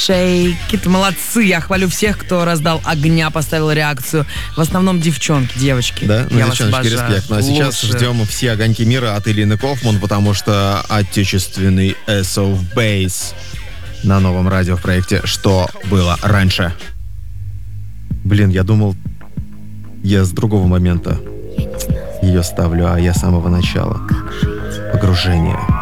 Shake It. Молодцы, я хвалю всех, кто раздал огня, поставил реакцию. В основном девчонки, девочки. Да? Ну, я девчоночки, респект. Ну, а сейчас ждем все огоньки мира от Ильины Кофман, потому что отечественный Ace of Base на новом радио в проекте «Что было раньше». Блин, я думал, я с другого момента ее ставлю, а я с самого начала. Погружение.